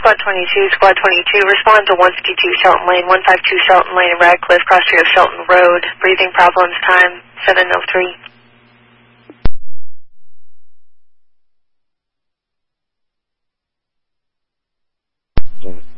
Squad 22, Squad 22, respond to 152 Shelton Lane, 152 Shelton Lane, Radcliffe, cross street of Shelton Road, breathing problems, time 7:03. Mm.